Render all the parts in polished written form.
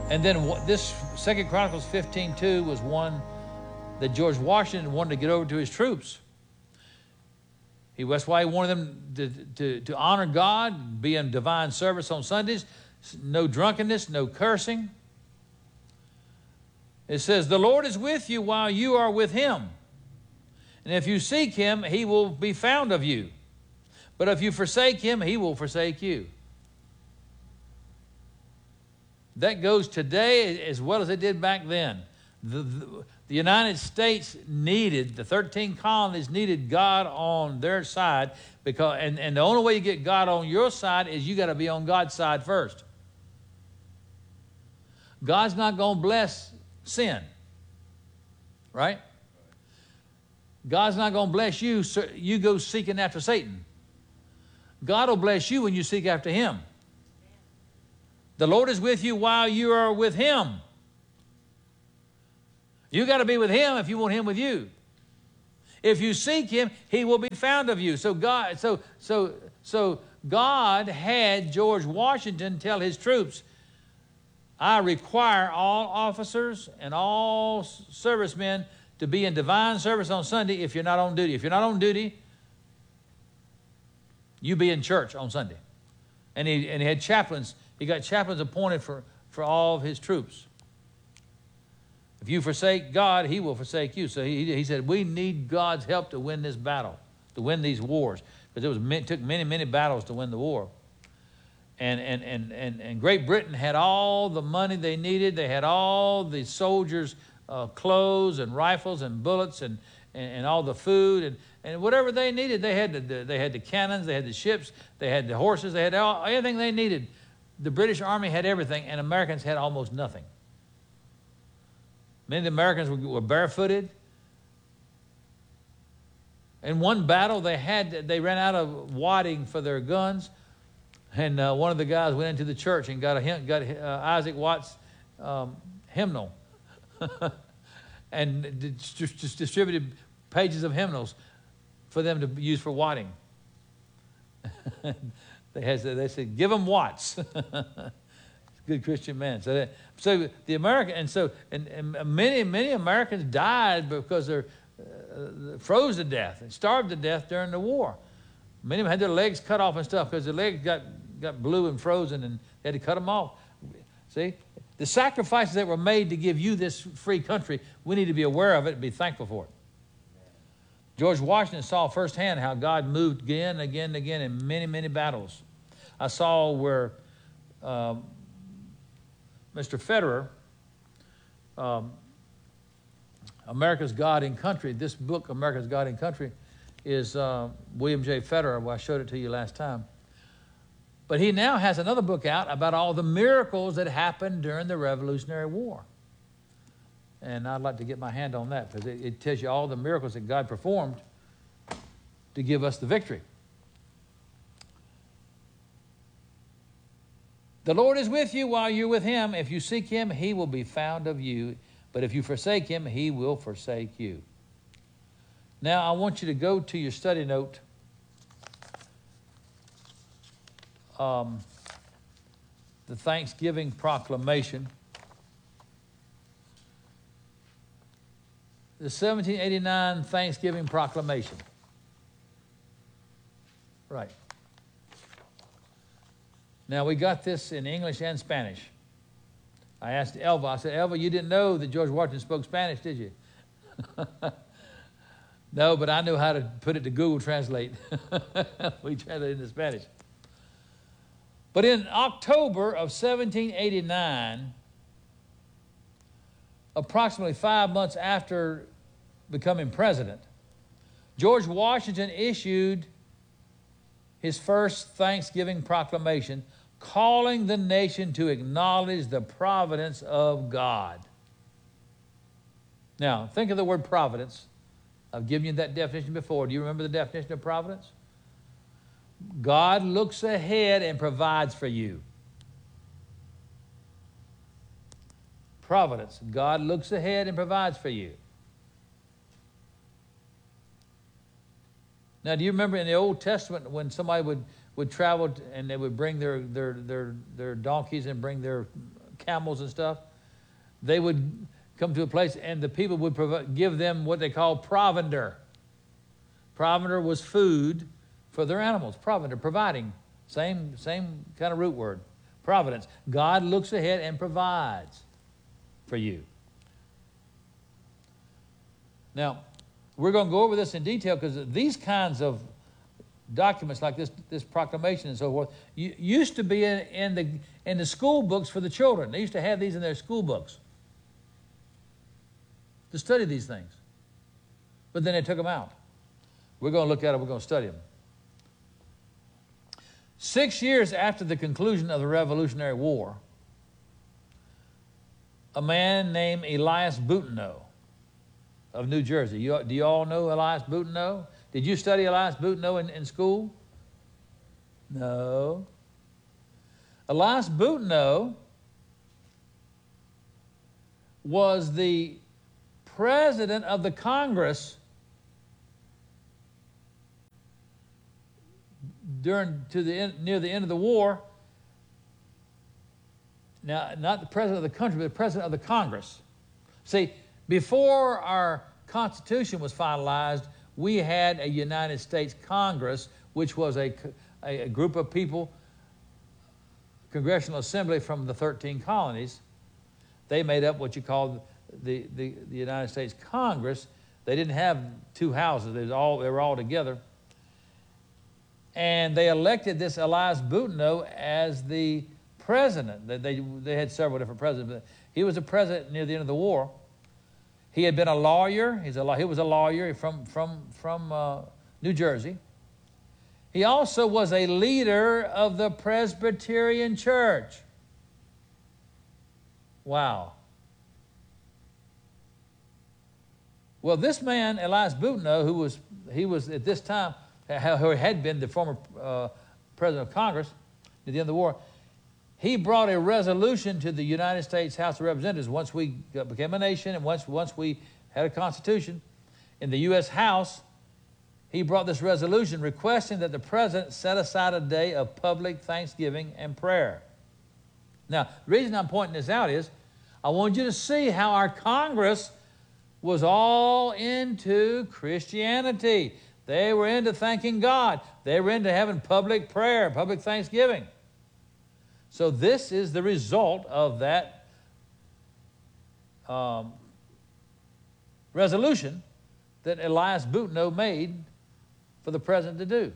And then this 2 Chronicles 15:2 was one that George Washington wanted to get over to his troops. That's why he wanted them to honor God, be in divine service on Sundays, no drunkenness, no cursing. It says, the Lord is with you while you are with him. And if you seek him, he will be found of you. But if you forsake him, he will forsake you. That goes today as well as it did back then. The United States needed, the 13 colonies needed God on their side, because, and the only way you get God on your side is you got to be on God's side first. God's not going to bless sin, right? God's not going to bless you, so you go seeking after Satan. God will bless you when you seek after him. The Lord is with you while you are with him. You got to be with him if you want him with you. If you seek him, he will be found of you. So God had George Washington tell his troops, I require all officers and all servicemen to be in divine service on Sunday if you're not on duty. If you're not on duty, you be in church on Sunday. And he had chaplains. He got chaplains appointed for all of his troops. If you forsake God, he will forsake you. So he said, we need God's help to win this battle, to win these wars. Because it took many, many battles to win the war. And Great Britain had all the money they needed. They had all the soldiers' clothes and rifles and bullets and all the food and whatever they needed. They had the cannons, they had the ships, they had the horses, they had everything they needed. The British Army had everything, and Americans had almost nothing. Many of the Americans were barefooted. In one battle, they ran out of wadding for their guns, and one of the guys went into the church and got Isaac Watts' hymnal, and just distributed pages of hymnals for them to use for wadding. They said, give them Watts. Good Christian man. So the American, and many Americans died because they're froze to death and starved to death during the war. Many of them had their legs cut off and stuff because their legs got blue and frozen, and they had to cut them off. See, the sacrifices that were made to give you this free country, we need to be aware of it and be thankful for it. George Washington saw firsthand how God moved again and again and again in many, many battles. I saw where Mr. Federer, America's God and Country, this book, America's God and Country, is William J. Federer. Well, I showed it to you last time. But he now has another book out about all the miracles that happened during the Revolutionary War. And I'd like to get my hand on that because it tells you all the miracles that God performed to give us the victory. The Lord is with you while you're with him. If you seek him, he will be found of you. But if you forsake him, he will forsake you. Now, I want you to go to your study note. The Thanksgiving Proclamation. The 1789 Thanksgiving Proclamation. Right. Now, we got this in English and Spanish. I asked Elva, I said, Elva, you didn't know that George Washington spoke Spanish, did you? No, but I knew how to put it to Google Translate. We translated into Spanish. But in October of 1789, approximately 5 months after becoming president, George Washington issued his first Thanksgiving proclamation, calling the nation to acknowledge the providence of God. Now, think of the word providence. I've given you that definition before. Do you remember the definition of providence? God looks ahead and provides for you. Providence. God looks ahead and provides for you. Now, do you remember in the Old Testament when somebody would travel and they would bring their donkeys and bring their camels and stuff, they would come to a place and the people would give them what they call provender. Provender was food for their animals. Provender, providing. Same kind of root word. Providence. God looks ahead and provides for you. Now, we're going to go over this in detail because these kinds of documents like this proclamation and so forth used to be in the school books for the children. They used to have these in their school books to study these things. But then they took them out. We're going to look at them. We're going to study them. 6 years after the conclusion of the Revolutionary War, a man named Elias Boutineau of New Jersey. Do you all know Elias Boutineau? Did you study Elias Boutineau in school? No. Elias Boutineau was the president of the Congress near the end of the war. Now, not the president of the country, but the president of the Congress. See, before our Constitution was finalized, we had a United States Congress, which was a group of people, Congressional Assembly from the 13 colonies. They made up what you call the United States Congress. They didn't have two houses. They were all together. And they elected this Elias Boutineau as the president. They had several different presidents, but he was the president near the end of the war. He had been a lawyer. He was a lawyer from New Jersey. He also was a leader of the Presbyterian Church. Wow. Well, this man, Elias Boutineau, he was at this time, who had been the former president of Congress at the end of the war, he brought a resolution to the United States House of Representatives once we became a nation and once we had a constitution. In the U.S. House, he brought this resolution requesting that the president set aside a day of public thanksgiving and prayer. Now, the reason I'm pointing this out is I want you to see how our Congress was all into Christianity. They were into thanking God. They were into having public prayer, public thanksgiving. So this is the result of that resolution that Elias Boutineau made for the president to do.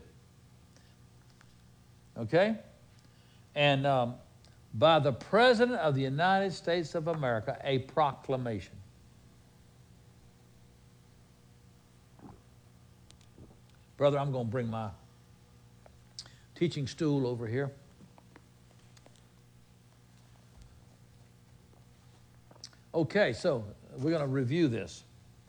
Okay? And by the President of the United States of America, a proclamation. Brother, I'm going to bring my teaching stool over here. Okay, so we're going to review this.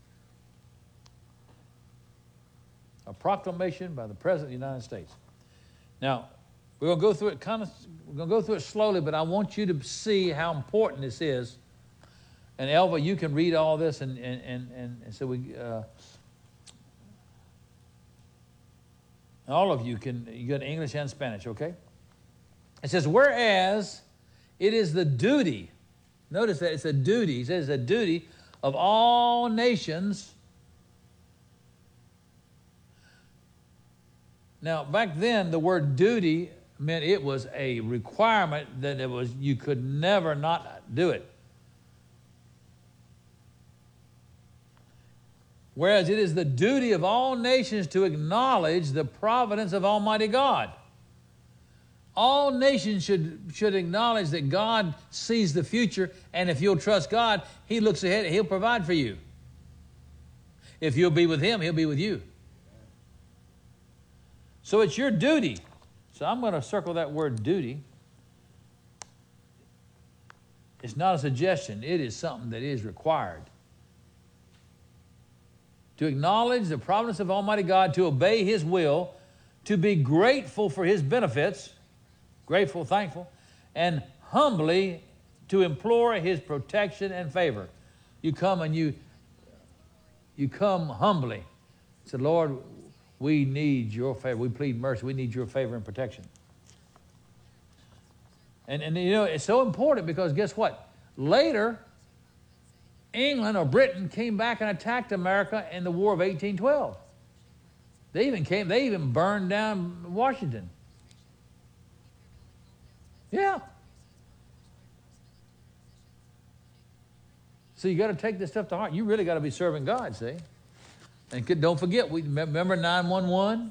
A proclamation by the President of the United States. Now, we're going to go through it we're going to go through it slowly, but I want you to see how important this is. And Elva, you can read all this, and so all of you get English and Spanish, okay? It says, whereas it is the duty, notice that it's a duty, it says a duty of all nations. Now, back then, the word duty meant it was a requirement that you could never not do it. Whereas it is the duty of all nations to acknowledge the providence of Almighty God. All nations should acknowledge that God sees the future, and if you'll trust God, He looks ahead, He'll provide for you. If you'll be with Him, He'll be with you. So it's your duty. So I'm going to circle that word duty. It's not a suggestion. It is something that is required. To acknowledge the providence of Almighty God, to obey His will, to be grateful for His benefits, grateful, thankful, and humbly to implore His protection and favor. You come and you come humbly. Say, Lord, we need your favor. We plead mercy. We need your favor and protection. And you know, it's so important because guess what? Later, England or Britain came back and attacked America in the War of 1812. They even burned down Washington. Yeah. So you got to take this stuff to heart. You really got to be serving God, see? And don't forget, we remember 911?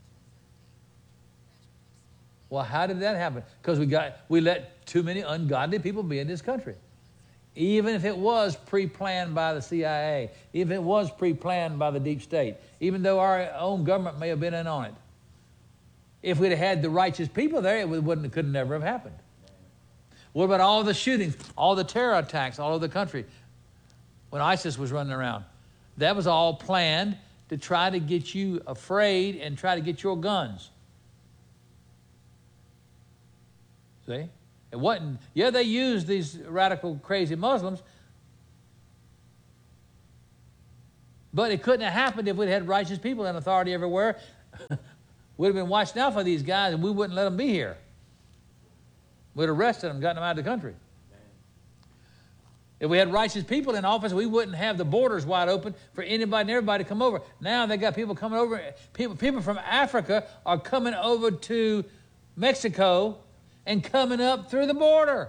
Well, how did that happen? Because we let too many ungodly people be in this country. Even if it was pre-planned by the CIA, even if it was pre-planned by the deep state, even though our own government may have been in on it. If we'd have had the righteous people there, it could never have happened. What about all the shootings, all the terror attacks all over the country when ISIS was running around? That was all planned to try to get you afraid and try to get your guns. See? It wasn't, yeah, they used these radical, crazy Muslims, but it couldn't have happened if we'd had righteous people in authority everywhere. We'd have been watching out for these guys, and we wouldn't let them be here. We'd have arrested them, gotten them out of the country. If we had righteous people in office, we wouldn't have the borders wide open for anybody and everybody to come over. Now they got people coming over. People from Africa are coming over to Mexico and coming up through the border.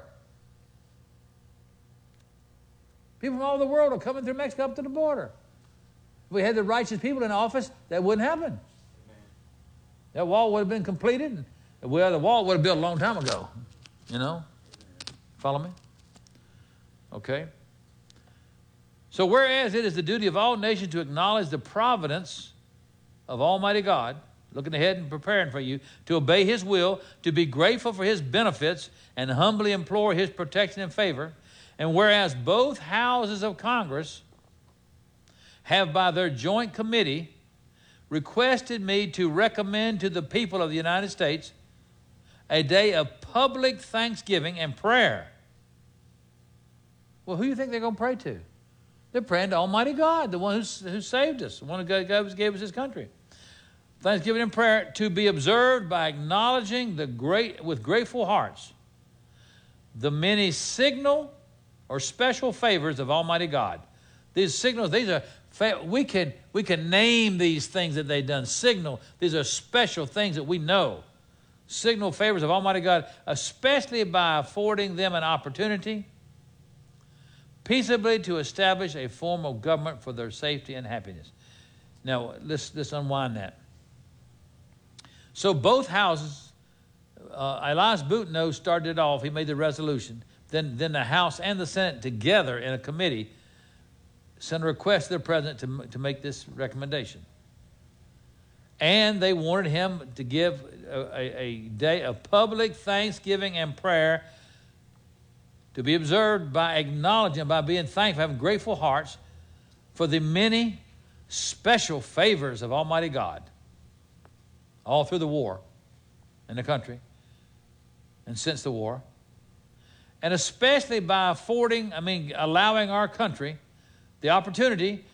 People from all over the world are coming through Mexico up to the border. If we had the righteous people in office, that wouldn't happen. Amen. That wall would have been completed. Well, the wall would have built a long time ago. You know? Follow me? Okay. So whereas it is the duty of all nations to acknowledge the providence of Almighty God, looking ahead and preparing for you, to obey His will, to be grateful for His benefits, and humbly implore His protection and favor. And whereas both houses of Congress have by their joint committee requested me to recommend to the people of the United States a day of public thanksgiving and prayer. Well, who do you think they're going to pray to? They're praying to Almighty God, the one who saved us, the one who gave us His country. Thanksgiving and prayer to be observed by acknowledging with grateful hearts the many signal or special favors of Almighty God. These signals, we can name these things that they've done. Signal, these are special things that we know. Signal favors of Almighty God, especially by affording them an opportunity peaceably to establish a form of government for their safety and happiness. Now, let's unwind that. So both houses, Elias Boutno started it off. He made the resolution. Then the House and the Senate together in a committee sent a request to the President to make this recommendation. And they wanted him to give a day of public thanksgiving and prayer to be observed by acknowledging, by being thankful, having grateful hearts for the many special favors of Almighty God all through the war in the country and since the war, and especially by allowing our country the opportunity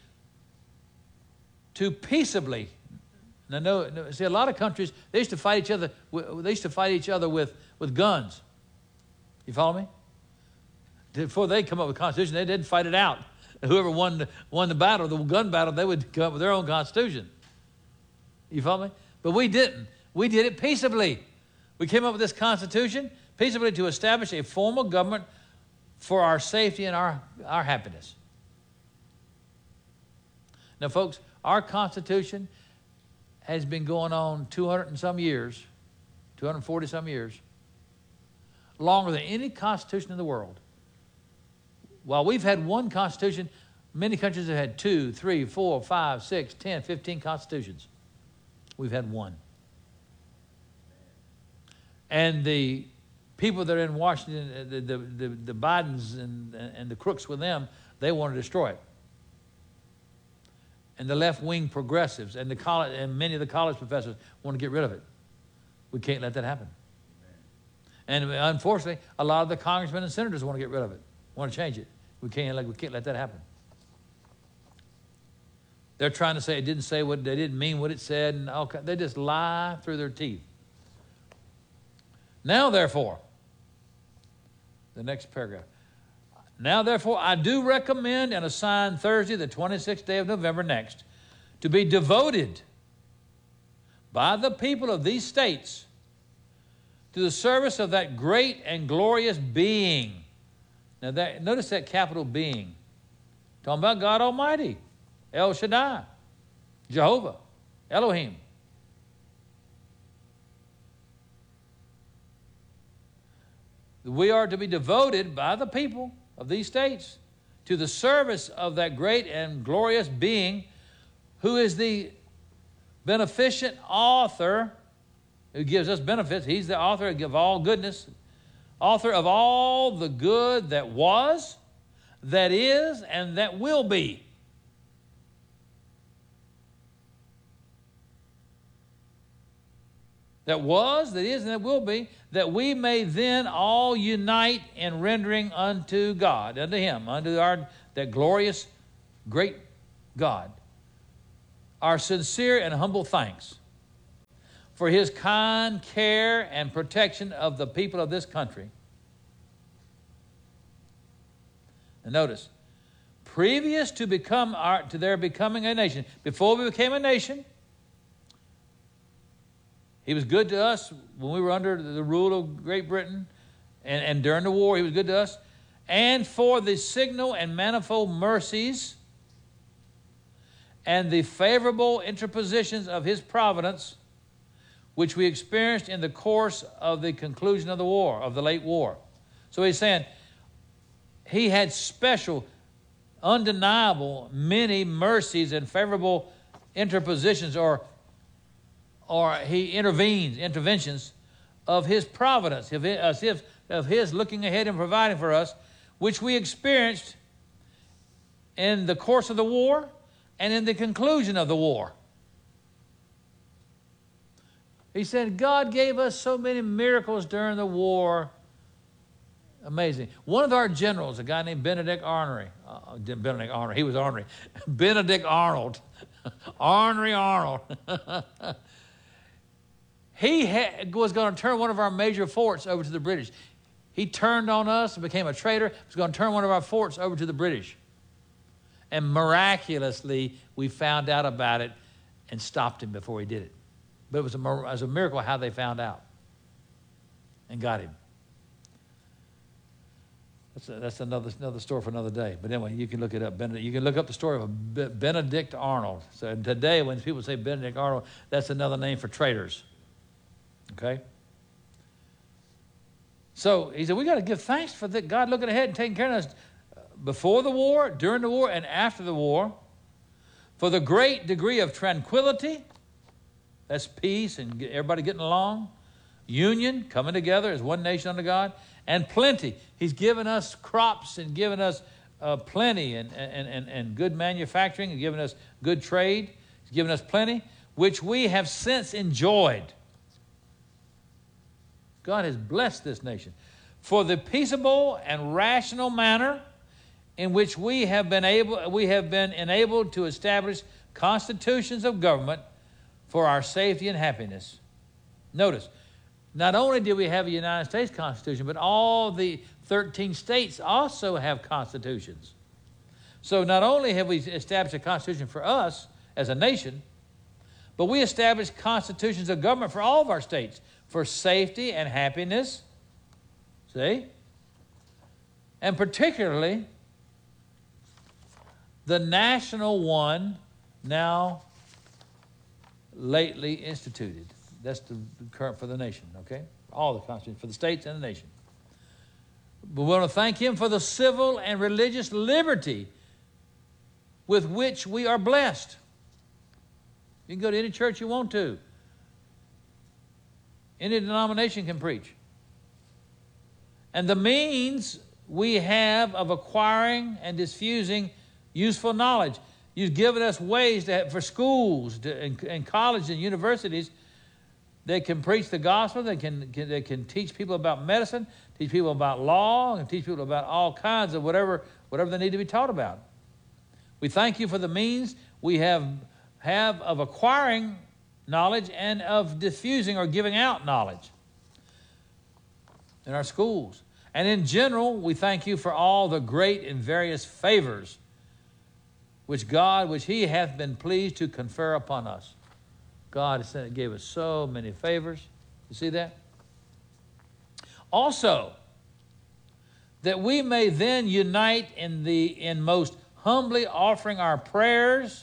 to peaceably. Now, see, a lot of countries, they used to fight each other. They used to fight each other with guns. You follow me? Before they come up with a constitution, they didn't fight it out. Whoever won the battle, the gun battle, they would come up with their own constitution. You follow me? But we didn't. We did it peaceably. We came up with this constitution peaceably to establish a formal government for our safety and our happiness. Now, folks, our Constitution has been going on 200 and some years, 240 some years, longer than any constitution in the world. While we've had one constitution, many countries have had 2, 3, 4, 5, 6, 10, 15 constitutions. We've had one. And the people that are in Washington, the Bidens and the crooks with them, they want to destroy it. And the left-wing progressives and many of the college professors want to get rid of it. We can't let that happen. And unfortunately, a lot of the congressmen and senators want to get rid of it, want to change it. We can't let that happen. They're trying to say it didn't say what they didn't mean what it said, and they just lie through their teeth. Now, therefore, the next paragraph. Now, therefore, I do recommend and assign Thursday, the 26th day of November next, to be devoted by the people of these states to the service of that great and glorious being. Now, notice that capital being. Talking about God Almighty, El Shaddai, Jehovah, Elohim. We are to be devoted by the people of these states to the service of that great and glorious being who is the beneficent author who gives us benefits. He's the author of all goodness, author of all the good that was, that is, and that will be. That was, that is, and that will be, that we may then all unite in rendering unto God, unto Him, unto that glorious, great God, our sincere and humble thanks for His kind care and protection of the people of this country. And notice, previous to their becoming a nation, before we became a nation, He was good to us when we were under the rule of Great Britain, and during the war He was good to us, and for the signal and manifold mercies and the favorable interpositions of His providence, which we experienced in the course of the conclusion of the war, of the late war. So he's saying He had special, undeniable, many mercies and favorable interpositions, or He interventions of His providence, of His looking ahead and providing for us, which we experienced in the course of the war and in the conclusion of the war. He said, God gave us so many miracles during the war. Amazing. One of our generals, a guy named Benedict Arnold, he was ornery. Benedict Arnold. Ornery Arnold. He was going to turn one of our major forts over to the British. He turned on us and became a traitor. He was going to turn one of our forts over to the British. And miraculously, we found out about it and stopped him before he did it. But it was a miracle how they found out and got him. That's another story for another day. But anyway, you can look it up. You can look up the story of Benedict Arnold. So today, when people say Benedict Arnold, that's another name for traitors. Okay? So he said, we got to give thanks for God looking ahead and taking care of us before the war, during the war, and after the war, for the great degree of tranquility, that's peace and everybody getting along, union, coming together as one nation under God, and plenty. He's given us crops and given us plenty and good manufacturing and given us good trade. He's given us plenty, which we have since enjoyed. God has blessed this nation for the peaceable and rational manner in which we have been enabled to establish constitutions of government for our safety and happiness. Notice, not only do we have a United States Constitution, but all the 13 states also have constitutions. So not only have we established a constitution for us as a nation, but we established constitutions of government for all of our states for safety and happiness. See? And particularly the national one now lately instituted. That's the current for the nation, okay? All the constitutions, for the states and the nation. But we want to thank Him for the civil and religious liberty with which we are blessed. You can go to any church you want to. Any denomination can preach. And the means we have of acquiring and diffusing useful knowledge. You've given us ways for schools and colleges and universities. They can preach the gospel. They can teach people about medicine, teach people about law, and teach people about all kinds of whatever they need to be taught about. We thank You for the means we have of acquiring knowledge and of diffusing or giving out knowledge in our schools. And in general, we thank you for all the great and various favors which he hath been pleased to confer upon us. God gave us so many favors. You see that? Also, that we may then unite in most humbly offering our prayers.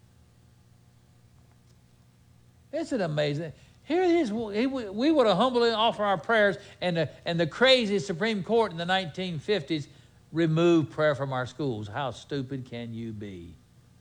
Isn't it amazing? Here it is. We would have humbly offer our prayers, and the crazy Supreme Court in the 1950s removed prayer from our schools. How stupid can you be?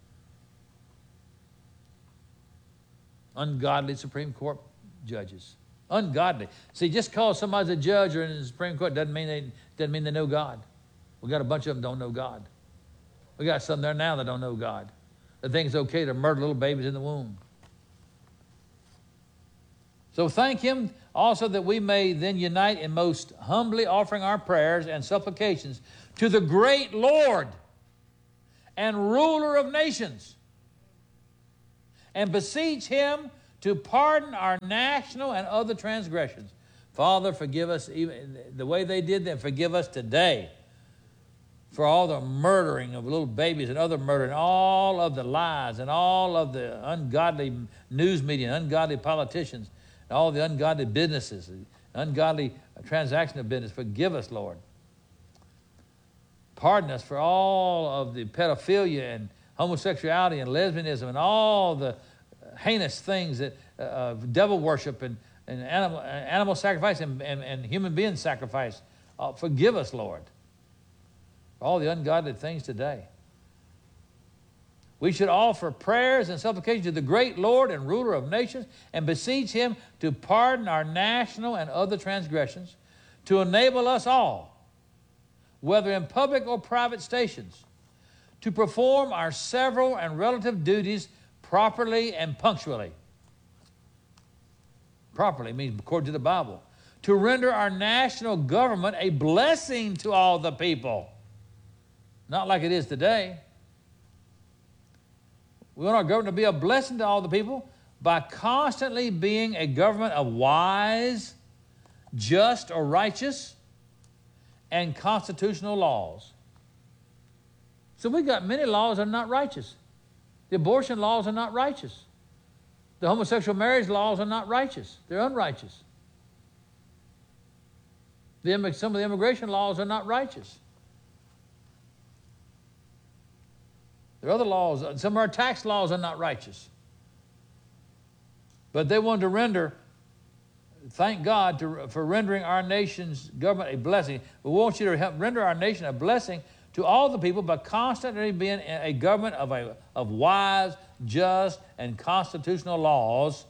Ungodly Supreme Court judges. Ungodly. See, just because somebody's a judge or in the Supreme Court doesn't mean they know God. We got a bunch of them don't know God. We got some there now that don't know God. They think it's okay to murder little babies in the womb. So thank him also that we may then unite in most humbly offering our prayers and supplications to the great Lord and ruler of nations, and beseech him to pardon our national and other transgressions. Father, forgive us even the way they did them. Forgive us today for all the murdering of little babies and other murder and all of the lies and all of the ungodly news media and ungodly politicians and all the ungodly businesses, ungodly transaction of business. Forgive us, Lord. Pardon us for all of the pedophilia and homosexuality and lesbianism and all the heinous things that devil worship and animal sacrifice and human being sacrifice. Forgive us, Lord, for all the ungodly things today. We should offer prayers and supplications to the great Lord and ruler of nations and beseech him to pardon our national and other transgressions, to enable us all, whether in public or private stations, to perform our several and relative duties properly and punctually. Properly means according to the Bible. To render our national government a blessing to all the people. Not like it is today. We want our government to be a blessing to all the people by constantly being a government of wise, just or righteous, and constitutional laws. So we've got many laws that are not righteous. The abortion laws are not righteous. The homosexual marriage laws are not righteous. They're unrighteous. Some of the immigration laws are not righteous. There are other laws. Some of our tax laws are not righteous. But they want to render, thank God for rendering our nation's government a blessing. We want you to help render our nation a blessing to all the people by constantly being a government of wise, just, and constitutional laws,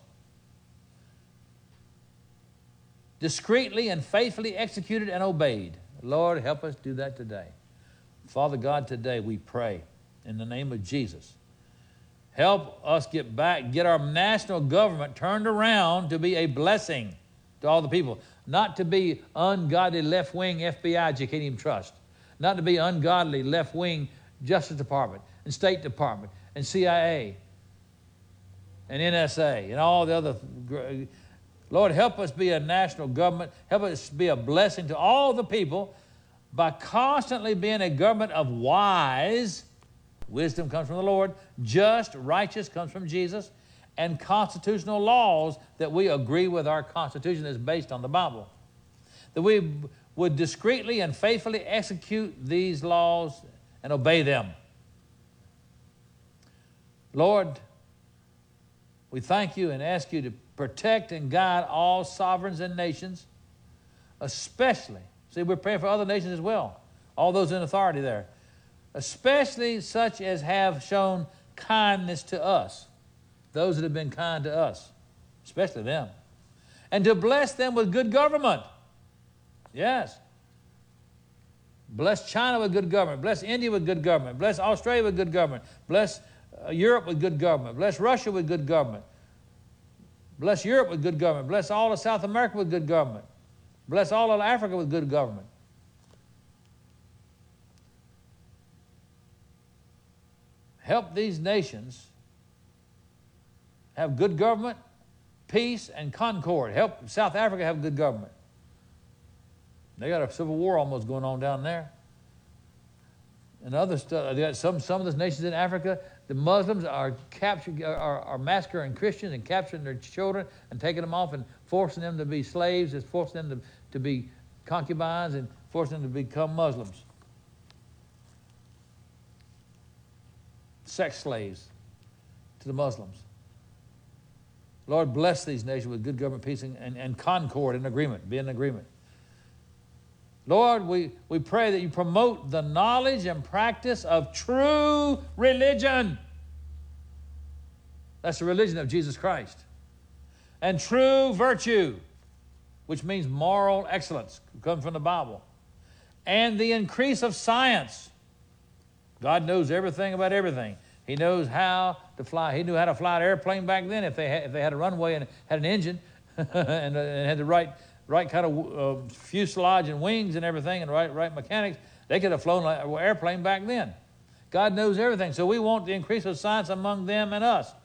discreetly and faithfully executed and obeyed. Lord, help us do that today. Father God, today we pray in the name of Jesus. Help us get our national government turned around to be a blessing to all the people, not to be ungodly left-wing FBI you can't even trust, not to be ungodly left-wing Justice Department and State Department and CIA and NSA and all the other. Lord, help us be a national government. Help us be a blessing to all the people by constantly being a government of wise. Wisdom comes from the Lord. Just, righteous comes from Jesus. And constitutional laws that we agree with our Constitution is based on the Bible. That we would discreetly and faithfully execute these laws and obey them. Lord, we thank you and ask you to protect and guide all sovereigns and nations, especially, see, we're praying for other nations as well, all those in authority there, especially such as have shown kindness to us, those that have been kind to us, especially them, and to bless them with good government. Yes. Bless China with good government. Bless India with good government. Bless Australia with good government. Bless Europe with good government. Bless Russia with good government. Bless Europe with good government. Bless all of South America with good government. Bless all of Africa with good government. Help these nations have good government, peace, and concord. Help South Africa have good government. They got a civil war almost going on down there. And other stuff, they got some of those nations in Africa, the Muslims are massacring Christians and capturing their children and taking them off and forcing them to be slaves, and forcing them to be concubines and forcing them to become Muslims. Sex slaves to the Muslims. Lord, bless these nations with good government, peace, and concord and agreement. Be in agreement. Lord, we pray that you promote the knowledge and practice of true religion. That's the religion of Jesus Christ. And true virtue, which means moral excellence, comes from the Bible. And the increase of science. God knows everything about everything. He knows how to fly. He knew how to fly an airplane back then if they had a runway and had an engine and had the right kind of fuselage and wings and everything and right mechanics. They could have flown an airplane back then. God knows everything. So we want the increase of science among them and us.